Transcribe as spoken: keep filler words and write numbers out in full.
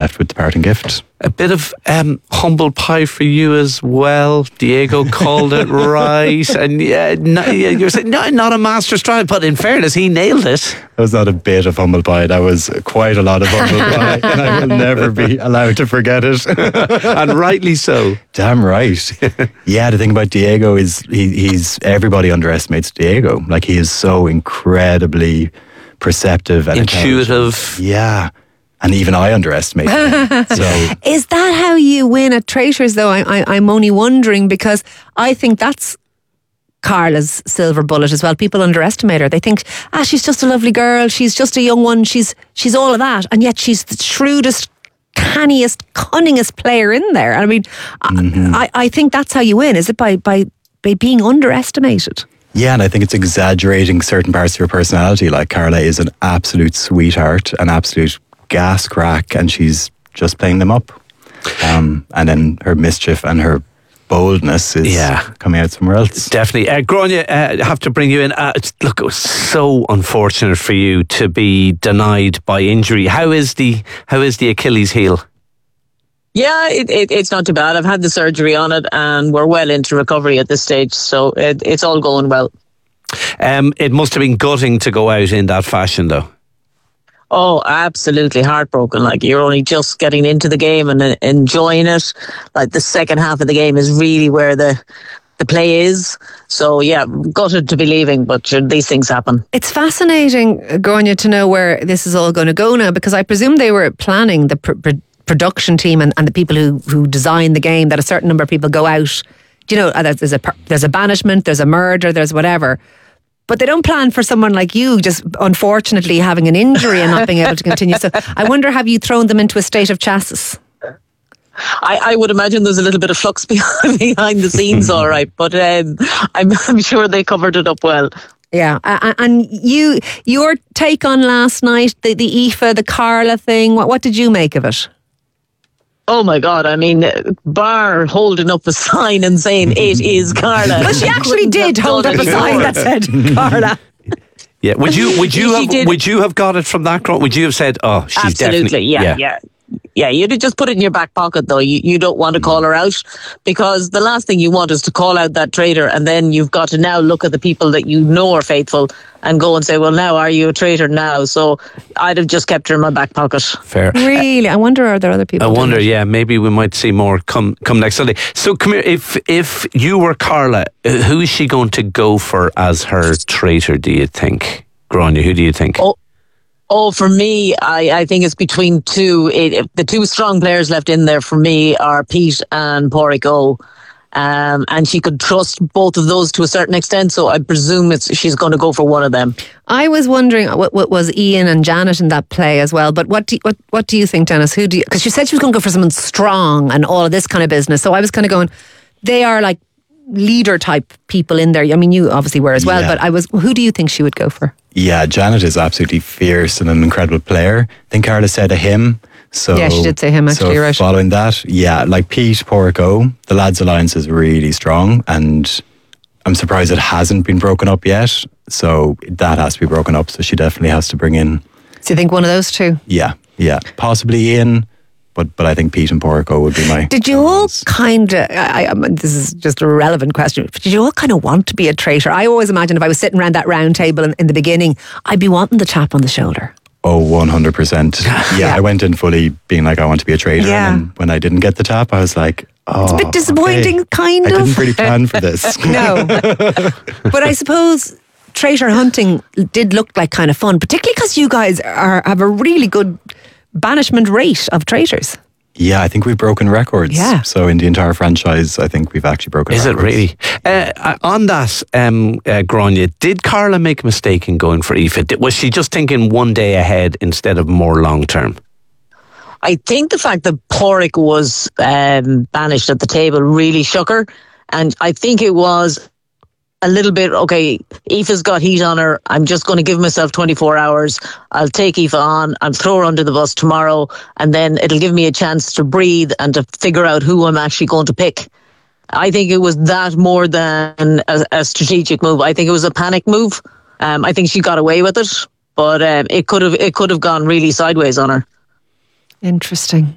left with the parting gift. A bit of um, humble pie for you as well. Diego called it right. And yeah, no, yeah, you're saying, no, not a master's try, but in fairness, he nailed it. That was not a bit of humble pie. That was quite a lot of humble pie. And I will never be allowed to forget it. And rightly so. Damn right. Yeah, the thing about Diego is he, he's everybody underestimates Diego. Like, he is so incredibly perceptive and intuitive. Yeah. And even I underestimate him. So, is that how you win at Traitors, though? I, I, I'm only wondering, because I think that's Carla's silver bullet as well. People underestimate her. They think, ah, she's just a lovely girl. She's just a young one. She's she's all of that. And yet she's the shrewdest, canniest, cunningest player in there. I mean, mm-hmm. I, I think that's how you win. Is it by, by, by being underestimated? Yeah, and I think it's exaggerating certain parts of your personality. Like, Carla is an absolute sweetheart, an absolute gas crack, and she's just playing them up. Um, and then her mischief and her boldness is yeah. coming out somewhere else. Definitely. Uh, Gráinne, uh, have to bring you in. Uh, look, it was so unfortunate for you to be denied by injury. How is the how is the Achilles heel? Yeah, it, it, it's not too bad. I've had the surgery on it and we're well into recovery at this stage, so it, it's all going well. Um, it must have been gutting to go out in that fashion, though. Oh, absolutely heartbroken. Like, you're only just getting into the game and uh, enjoying it. Like, the second half of the game is really where the the play is. So yeah, gutted to be leaving, but sure, these things happen. It's fascinating, Gráinne, to know where this is all going to go now, because I presume they were planning, the pr- pr- production team and, and the people who, who design the game, that a certain number of people go out. You know, there's a there's a banishment, there's a murder, there's whatever. But they don't plan for someone like you just unfortunately having an injury and not being able to continue. So I wonder, have you thrown them into a state of chassis? I, I would imagine there's a little bit of flux behind, behind the scenes, all right. But um, I'm, I'm sure they covered it up well. Yeah, uh, and you, your take on last night, the, the Aoife, the Carla thing, what, what did you make of it? Oh my God, I mean, bar holding up a sign and saying it is Carla. Well, she actually did hold up a sign that said Carla. Yeah, would you would you have would you have got it from that crowd? Would you have said, "Oh, she's absolutely, definitely yeah, yeah." yeah. Yeah, you'd have just put it in your back pocket, though. You, you don't want to call her out, because the last thing you want is to call out that traitor, and then you've got to now look at the people that you know are faithful and go and say, well, now, are you a traitor now? So I'd have just kept her in my back pocket. Fair. Really? I wonder, are there other people? I wonder, yeah, maybe we might see more come come next Sunday. So come here, if, if you were Carla, who is she going to go for as her traitor, do you think? Gráinne, who do you think? Oh. Oh, for me, I, I think it's between two. It, it, the two strong players left in there for me are Pete and Pádraig Ó. Um, and she could trust both of those to a certain extent, so I presume it's she's going to go for one of them. I was wondering what, what was Ian and Janet in that play as well. But what do you, what what do you think, Dennis? Who do you? Because she said she was going to go for someone strong and all of this kind of business. So I was kind of going, they are like leader type people in there. I mean, you obviously were as well. Yeah. But I was. Who do you think she would go for? Yeah, Janet is absolutely fierce and an incredible player. I think Carla said a him. So, yeah, she did say him, actually, so right. Following that, yeah, like Pete, Pádraig Ó, the lads' alliance is really strong, and I'm surprised it hasn't been broken up yet. So that has to be broken up. So she definitely has to bring in. So you think one of those two? Yeah, yeah. Possibly Ian, but but I think Pete and Pádraig Ó would be my. Did you all kind of, I, I, this is just a relevant question, but did you all kind of want to be a traitor? I always imagine if I was sitting around that round table in, in the beginning, I'd be wanting the tap on the shoulder. Oh, one hundred percent. Yeah, yeah, I went in fully being like, I want to be a traitor. Yeah. And when I didn't get the tap, I was like, oh. It's a bit disappointing, okay. kind of. I didn't really plan for this. No. But I suppose traitor hunting did look like kind of fun, particularly because you guys are have a really good banishment rate of traitors. Yeah, I think we've broken records. Yeah. So in the entire franchise, I think we've actually broken Is records. Is it really? Uh, on that, um, uh, Gráinne, did Carla make a mistake in going for Aoife? Did, was she just thinking one day ahead instead of more long term? I think the fact that Pádraig was um, banished at the table really shook her. And I think it was a little bit, okay, Aoife's got heat on her. I'm just going to give myself twenty-four hours. I'll take Aoife on and throw her under the bus tomorrow. And then it'll give me a chance to breathe and to figure out who I'm actually going to pick. I think it was that more than a, a strategic move. I think it was a panic move. Um, I think she got away with it, but um, it could have it could have gone really sideways on her. Interesting.